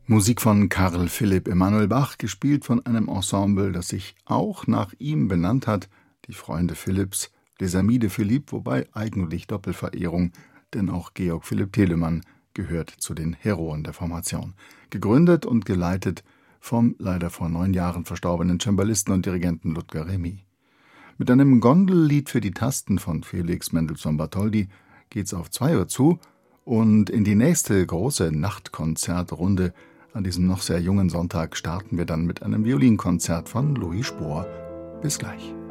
Musik von Carl Philipp Emanuel Bach, gespielt von einem Ensemble, das sich auch nach ihm benannt hat, die Freunde Philipps, Les Amis de Philippe, wobei eigentlich Doppelverehrung, denn auch Georg Philipp Telemann gehört zu den Heroen der Formation. Gegründet und geleitet vom leider vor 9 Jahren verstorbenen Cembalisten und Dirigenten Ludger Remy. Mit einem Gondellied für die Tasten von Felix Mendelssohn Bartholdy geht's auf 2 Uhr zu und in die nächste große Nachtkonzertrunde. An diesem noch sehr jungen Sonntag starten wir dann mit einem Violinkonzert von Louis Spohr. Bis gleich.